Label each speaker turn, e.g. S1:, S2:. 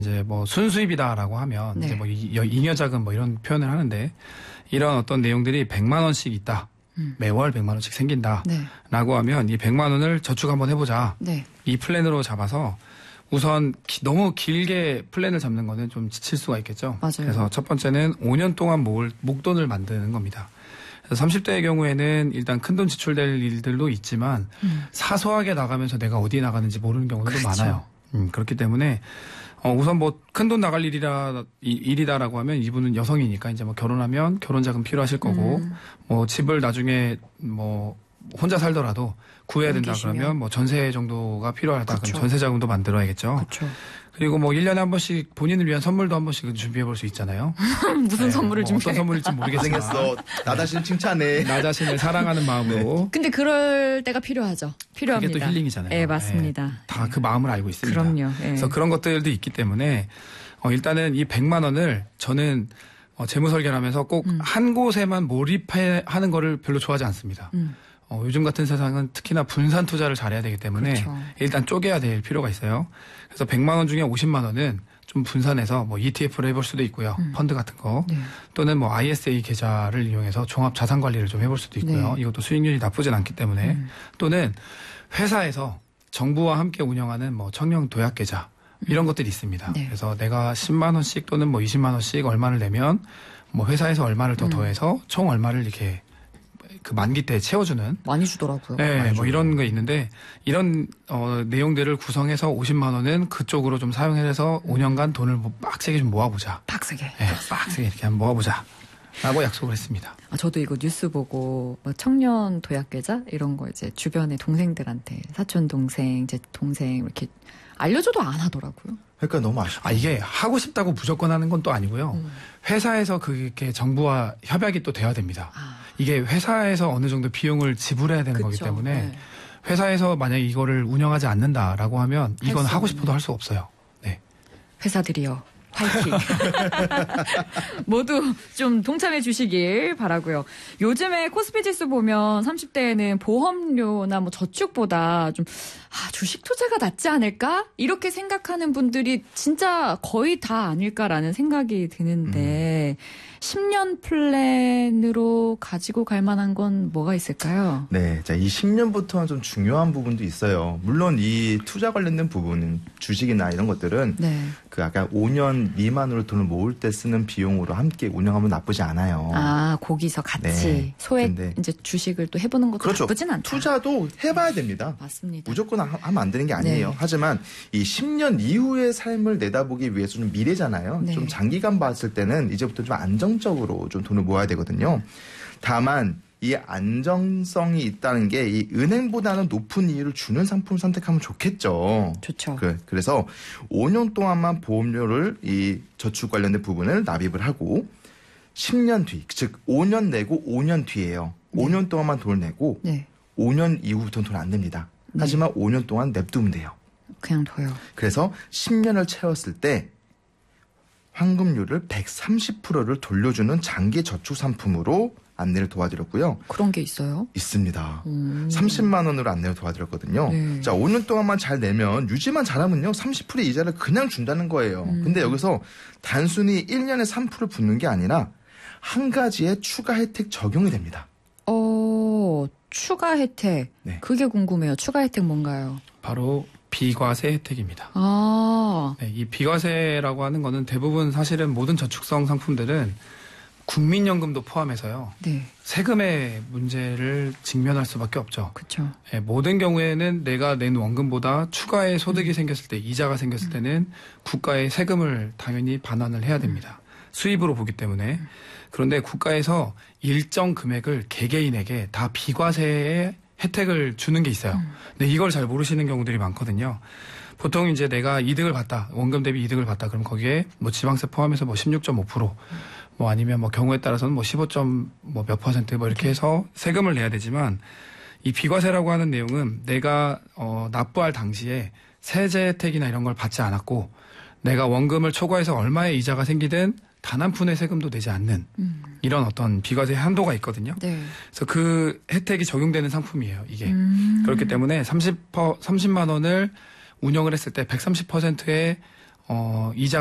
S1: 이제 뭐 순수입이다라고 하면
S2: 네.
S1: 이제 뭐 잉여자금 뭐 이런 표현을 하는데 이런 어떤 내용들이 100만 원씩 있다. 매월 100만 원씩 생긴다.
S2: 네.
S1: 라고 하면 이 100만 원을 저축 한번 해보자.
S2: 네.
S1: 이 플랜으로 잡아서 우선 너무 길게 플랜을 잡는 거는 좀 지칠 수가 있겠죠.
S2: 맞아요.
S1: 그래서 첫 번째는 5년 동안 모을 목돈을 만드는 겁니다. 그래서 30대의 경우에는 일단 큰돈 지출될 일들도 있지만 사소하게 나가면서 내가 어디에 나가는지 모르는 경우도
S2: 그렇죠.
S1: 많아요. 그렇기 때문에 우선 뭐 큰돈 나갈 일이다라고 하면 이분은 여성이니까 이제 뭐 결혼하면 결혼 자금 필요하실 거고 뭐 집을 나중에 뭐 혼자 살더라도 구해야 된다
S2: 계시면.
S1: 그러면 뭐 전세 정도가 필요하다
S2: 그쵸.
S1: 그럼 전세 자금도 만들어야겠죠.
S2: 그렇죠.
S1: 그리고 뭐 1년에 한 번씩 본인을 위한 선물도 한 번씩 준비해 볼 수 있잖아요.
S2: 무슨 선물을
S1: 뭐
S2: 준비해?
S1: 어떤 선물일지 모르겠지만
S3: 생겼어. 나 자신 칭찬해.
S1: 나 자신을 사랑하는 마음으로
S2: 근데 그럴 때가 필요하죠. 필요합니다.
S1: 그게 또 힐링이잖아요.
S2: 네, 맞습니다.
S1: 다 그 마음을 알고 있습니다.
S2: 그럼요. 예.
S1: 그래서 그런 것들도 있기 때문에 일단은 이 100만 원을 저는 재무 설계를 하면서 꼭 한 곳에만 몰입하는 거를 별로 좋아하지 않습니다. 요즘 같은 세상은 특히나 분산 투자를 잘해야 되기 때문에
S2: 그렇죠.
S1: 일단 쪼개야 될 필요가 있어요. 그래서 100만 원 중에 50만 원은 좀 분산해서 뭐 ETF를 해볼 수도 있고요. 펀드 같은 거.
S2: 네.
S1: 또는 뭐 ISA 계좌를 이용해서 종합 자산 관리를 좀 해볼 수도 있고요.
S2: 네.
S1: 이것도 수익률이 나쁘진 않기 때문에. 또는 회사에서 정부와 함께 운영하는 뭐 청년 도약 계좌 이런 것들이 있습니다.
S2: 네.
S1: 그래서 내가 10만 원씩 또는 뭐 20만 원씩 얼마를 내면 뭐 회사에서 얼마를 더 더해서 총 얼마를 이렇게 그 만기 때 채워주는
S2: 많이 주더라고요.
S1: 네, 뭐 이런 거 있는데 이런 내용들을 구성해서 50만 원은 그쪽으로 좀 사용해서 5년간 돈을 빡세게 좀 모아보자.
S2: 빡세게.
S1: 네, 빡세게 이렇게 한번 모아보자. 라고 약속을 했습니다.
S2: 저도 이거 뉴스 보고 뭐 청년 도약계좌 이런 거 이제 주변에 동생들한테 사촌 동생, 제 동생 이렇게 알려줘도 안 하더라고요.
S3: 그러니까 너무 아쉽다.
S1: 이게 하고 싶다고 무조건 하는 건 또 아니고요. 회사에서 그게 정부와 협약이 또 돼야 됩니다. 이게 회사에서 어느 정도 비용을 지불해야 되는 거기
S2: 그쵸.
S1: 때문에
S2: 네.
S1: 회사에서 만약에 이거를 운영하지 않는다라고 하면 이건 하고 싶어도 할 수 없어요. 네.
S2: 회사들이요. 화이팅. 모두 좀 동참해 주시길 바라고요. 요즘에 코스피 지수 보면 30대에는 보험료나 뭐 저축보다 좀 주식 투자가 낫지 않을까? 이렇게 생각하는 분들이 진짜 거의 다 아닐까라는 생각이 드는데 10년 플랜으로 가지고 갈 만한 건 뭐가 있을까요?
S3: 네, 자, 이 10년부터는 좀 중요한 부분도 있어요. 물론 이 투자 관련된 부분은 주식이나 이런 것들은
S2: 네.
S3: 그 아까 5년 미만으로 돈을 모을 때 쓰는 비용으로 함께 운영하면 나쁘지 않아요.
S2: 거기서 같이
S3: 네.
S2: 소액
S3: 근데
S2: 이제 주식을 또 해보는 것도
S3: 그렇죠.
S2: 나쁘진 않다.
S3: 투자도 해봐야 됩니다.
S2: 맞습니다.
S3: 무조건 하면 안 되는 게 아니에요.
S2: 네.
S3: 하지만 이 10년 이후의 삶을 내다보기 위해서 좀 미래잖아요.
S2: 네.
S3: 좀 장기간 봤을 때는 이제부터 좀 안정적으로 좀 돈을 모아야 되거든요. 다만 이 안정성이 있다는 게 이 은행보다는 높은 이율을 주는 상품을 선택하면 좋겠죠.
S2: 좋죠.
S3: 그래서 5년 동안만 보험료를 이 저축 관련된 부분을 납입을 하고 10년 뒤, 즉 5년 내고 5년 뒤에요. 5년 동안만 돈을 내고
S2: 네.
S3: 5년 이후부터는 돈 안 냅니다. 하지만 5년 동안 냅두면 돼요.
S2: 그냥 둬요.
S3: 그래서 10년을 채웠을 때 환급률을 130%를 돌려주는 장기 저축 상품으로 안내를 도와드렸고요.
S2: 그런 게 있어요?
S3: 있습니다. 30만 원으로 안내를 도와드렸거든요.
S2: 네.
S3: 자, 5년 동안만 잘 내면 유지만 잘하면요. 30%의 이자를 그냥 준다는 거예요. 근데 여기서 단순히 1년에 3% 붙는 게 아니라 한 가지의 추가 혜택 적용이 됩니다.
S2: 추가 혜택.
S3: 네.
S2: 그게 궁금해요. 추가 혜택 뭔가요?
S1: 바로 비과세 혜택입니다. 네, 이 비과세라고 하는 거는 대부분 사실은 모든 저축성 상품들은 국민연금도 포함해서요.
S2: 네.
S1: 세금의 문제를 직면할 수밖에 없죠.
S2: 그렇죠.
S1: 네, 모든 경우에는 내가 낸 원금보다 추가의 소득이 생겼을 때, 이자가 생겼을 때는 국가의 세금을 당연히 반환을 해야 됩니다. 수입으로 보기 때문에. 그런데 국가에서 일정 금액을 개개인에게 다 비과세의 혜택을 주는 게 있어요. 근데 이걸 잘 모르시는 경우들이 많거든요. 보통 이제 내가 이득을 봤다, 원금 대비 이득을 봤다. 그럼 거기에 뭐 지방세 포함해서 뭐 16.5%, 뭐 아니면 뭐 경우에 따라서는 뭐 15몇 % 뭐 이렇게 해서 세금을 내야 되지만 이 비과세라고 하는 내용은 내가 납부할 당시에 세제 혜택이나 이런 걸 받지 않았고 내가 원금을 초과해서 얼마의 이자가 생기든 단 한 푼의 세금도 내지 않는 이런 어떤 비과세 한도가 있거든요.
S2: 네.
S1: 그래서 그 혜택이 적용되는 상품이에요, 이게. 그렇기 때문에 30만 원을 운영을 했을 때 130%의 이자